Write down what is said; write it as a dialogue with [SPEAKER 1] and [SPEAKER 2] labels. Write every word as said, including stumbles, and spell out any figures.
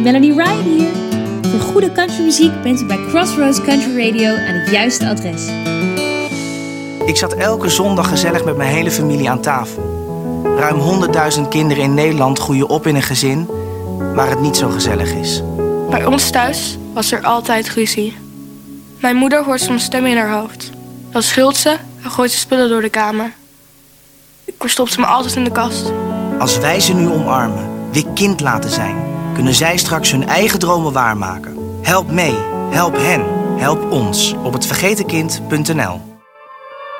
[SPEAKER 1] Melanie Ryan hier. Voor goede countrymuziek bent u bij Crossroads Country Radio aan het juiste adres.
[SPEAKER 2] Ik zat elke zondag gezellig met mijn hele familie aan tafel. Ruim honderdduizend kinderen in Nederland groeien op in een gezin waar het niet zo gezellig is.
[SPEAKER 3] Bij ons thuis was er altijd ruzie. Mijn moeder hoort soms stemmen in haar hoofd. Dan schreeuwt ze en gooit ze spullen door de kamer. Ik verstop ze me altijd in de kast.
[SPEAKER 2] Als wij ze nu omarmen, weer kind laten zijn, kunnen zij straks hun eigen dromen waarmaken. Help mee, help hen, help ons op het vergetenkind punt n l.